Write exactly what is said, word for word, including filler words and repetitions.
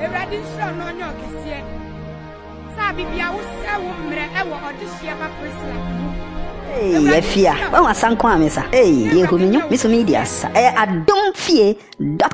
Ewurade nsoro no onye okese. Sa bibia wo se wo mre e wo odehye ba Priscilla. Hey, Efia, wa wasanko amesa. Hey, Yehuminyo, Miss Medias. Eh, Adom Fie.